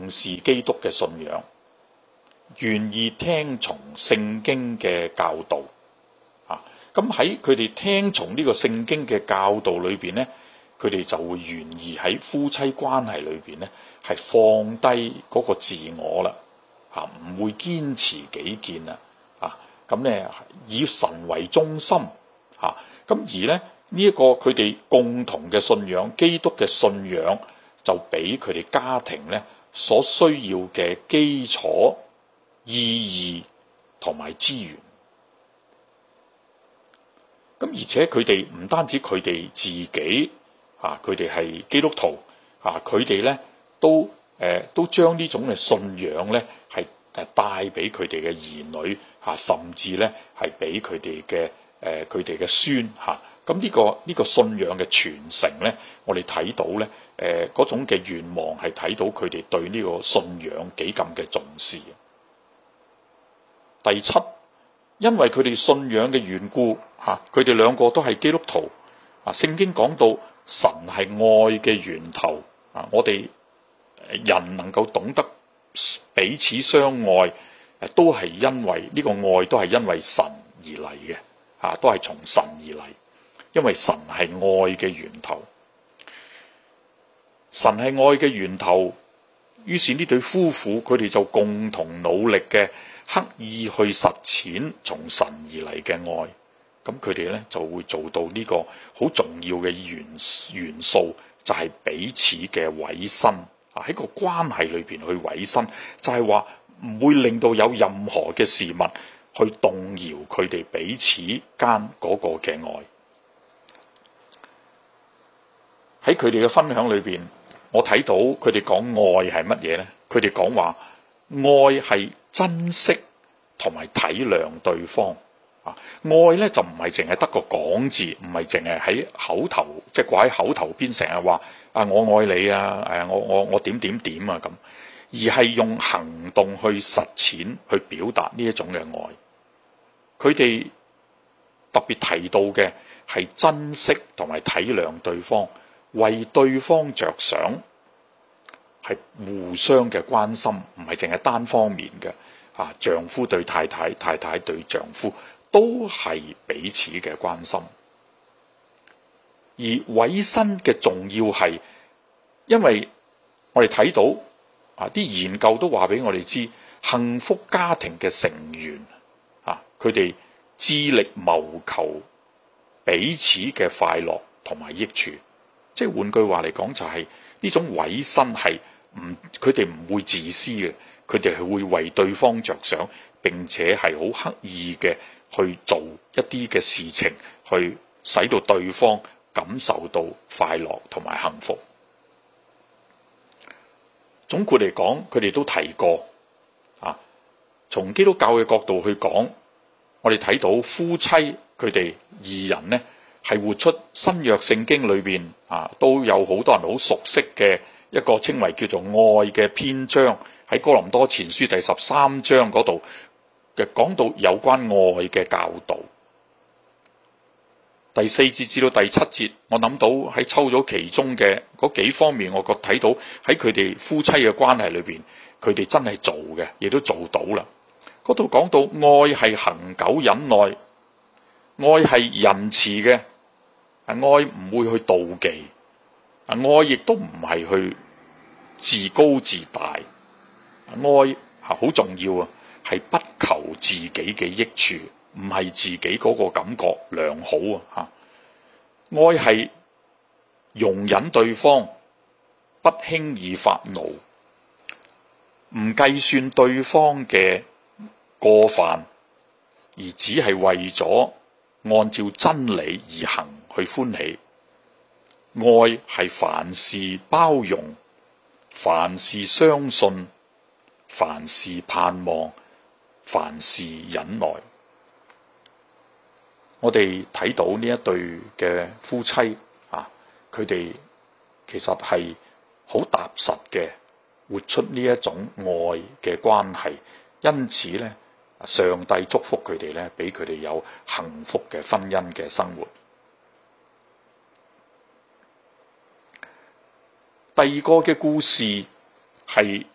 重視基督嘅信仰，願意聽從聖經嘅教導。咁喺佢哋聽從呢個聖經嘅教導裏邊咧，佢哋就會願意喺夫妻關係裏邊咧係放低嗰個自我啦，唔會堅持己見咁咧以神為中心咁而咧呢一個佢哋共同嘅信仰，基督嘅信仰就俾佢哋家庭咧所需要嘅基礎、意義同埋資源。咁而且佢哋唔單止佢哋自己佢哋係基督徒佢哋咧都將呢種嘅信仰咧係帶俾佢哋嘅兒女甚至咧係俾佢哋嘅孫咁呢個信仰嘅傳承咧，我哋睇到咧嗰種嘅願望係睇到佢哋對呢個信仰幾咁嘅重視。第七，因為佢哋信仰嘅緣故佢哋兩個都係基督徒聖經講到神係愛嘅源頭我哋人能夠懂得彼此相愛都係因為呢個愛都係因為神而嚟嘅都係從神而嚟，因為神係愛嘅源頭。神係愛嘅源頭，於是呢對夫婦佢哋就共同努力嘅刻意去實踐從神而嚟嘅愛，咁佢哋咧就會做到呢個好重要嘅元素，就係彼此嘅委身喺個關係裏邊去委身，就係話唔會令到有任何嘅事物去動搖佢哋彼此間嗰個嘅愛。喺佢哋嘅分享裏邊，我睇到佢哋講愛係乜嘢呢？佢哋講話愛係珍惜同埋體諒對方愛咧就唔係淨係得個講字，唔係淨係喺口頭，即係掛喺口頭邊成日話我愛你我點點點咁，而係用行動去實踐去表達呢一種嘅愛。佢哋特別提到嘅係珍惜同埋體諒對方，為對方着想，係互相嘅關心，唔係淨係單方面嘅丈夫對太太，太太對丈夫，都係彼此嘅關心。而委身嘅重要係，因為我哋睇到啲研究都話俾我哋知，幸福家庭嘅成員佢哋致力謀求彼此嘅快樂同埋益處。即係換句話嚟講，就係呢種委身係佢哋唔會自私嘅，佢哋係會為對方着想，並且係好刻意嘅去做一啲嘅事情，去使到對方感受到快樂同埋幸福。總括嚟講，佢哋都提過從基督教嘅角度去講，我哋睇到夫妻佢哋二人呢係活出新約聖經裏邊都有好多人好熟悉嘅一個稱為叫做愛嘅篇章，喺哥林多前書第13章嗰度嘅講到有關愛嘅教導。第4節至到第7節，我諗到喺抽咗其中嘅嗰幾方面，我覺睇到喺佢哋夫妻嘅關係裏邊，佢哋真係做嘅，亦都做到啦。嗰度講到愛係恆久忍耐，愛係仁慈嘅，愛唔會去妒忌，愛亦都唔係去自高自大，愛好重要係不求自己嘅益處，唔係自己嗰個感覺良好愛係容忍對方，不輕易發怒，唔計算對方嘅過犯，而只係為咗按照真理而行去歡喜。愛係凡事包容，凡事相信，凡事盼望，凡事忍耐。我哋睇到呢一對嘅夫妻佢哋其實係好踏實嘅活出呢一種愛嘅關係，因此咧，上帝祝福佢哋咧，俾佢哋有幸福嘅婚姻嘅生活。第二個嘅故事係